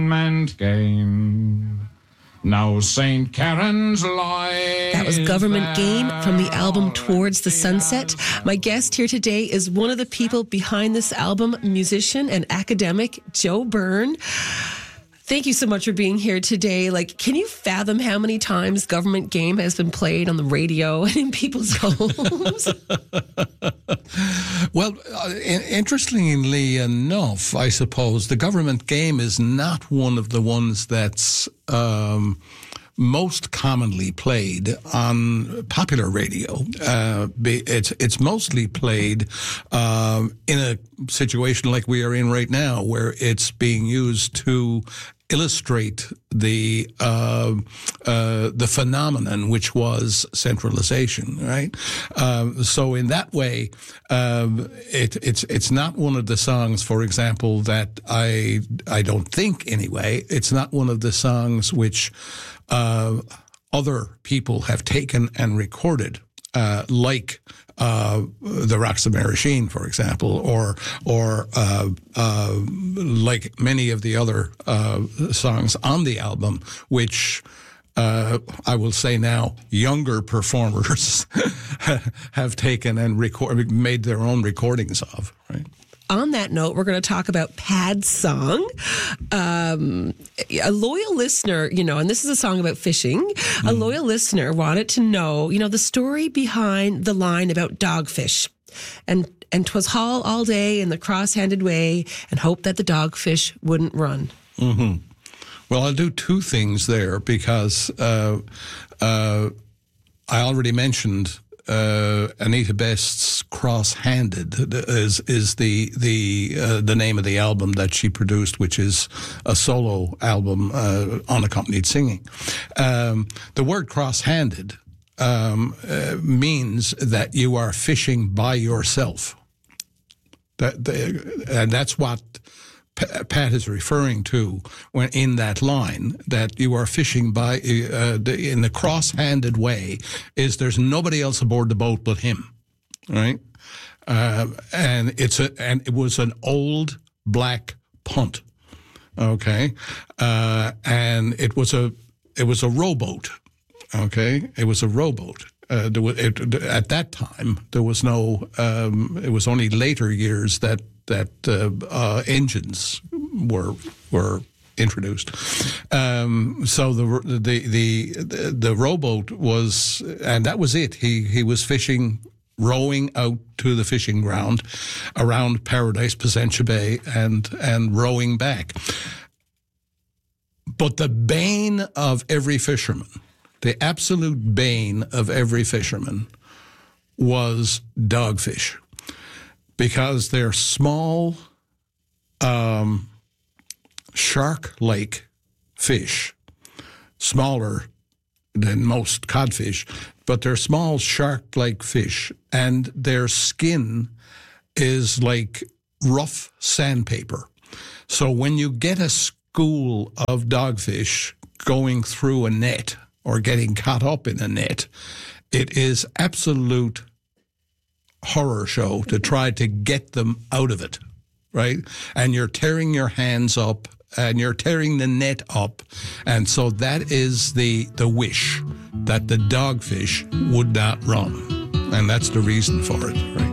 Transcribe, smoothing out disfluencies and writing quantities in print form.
government game. Now St. Karen's light. That was Government Game from the album Towards the Sunset. My guest here today is one of the people behind this album, musician and academic Joe Byrne. Thank you so much for being here today. Can you fathom how many times Government Game has been played on the radio and in people's homes? Well, interestingly enough, I suppose the Government Game is not one of the ones that's most commonly played on popular radio. It's mostly played in a situation like we are in right now, where it's being used to illustrate the phenomenon which was centralization, right? So in that way, it's not one of the songs, for example, that I don't think anyway. It's not one of the songs which other people have taken and recorded, like the Rocks of Mary, for example, or like many of the other songs on the album, which I will say now, younger performers have taken and made their own recordings of, right? On that note, we're going to talk about Pad's song. A loyal listener, and this is a song about fishing. A loyal listener wanted to know, the story behind the line about dogfish. And 'twas haul all day in the cross-handed way and hope that the dogfish wouldn't run. Mm-hmm. Well, I'll do two things there because I already mentioned Anita Best's Cross-Handed is the name of the album that she produced, which is a solo album, unaccompanied singing. The word cross-handed means that you are fishing by yourself. And that's what Pat is referring to when in that line, that you are fishing by in the cross-handed way, is there's nobody else aboard the boat but him, right? And it was an old black punt, okay, and it was a rowboat, okay, it was a rowboat. At that time, there was no. It was only later years that engines were introduced. So the rowboat was, and that was it. He was fishing, rowing out to the fishing ground around Paradise, Placentia Bay, and rowing back. But the bane of every fisherman, the absolute bane of every fisherman, was dogfish. Because they're small, shark-like fish, smaller than most codfish, but they're small shark-like fish, and their skin is like rough sandpaper. So when you get a school of dogfish going through a net or getting caught up in a net, it is absolute horror show to try to get them out of it, right? And you're tearing your hands up and you're tearing the net up. And so that is the wish, that the dogfish would not run. And that's the reason for it, right?